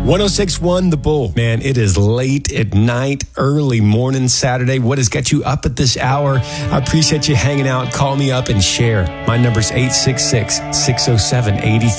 106.1 The Bull. Man, it is late at night, early morning Saturday. What has got you up at this hour? I appreciate you hanging out. Call me up and share. My number's 866-607-83.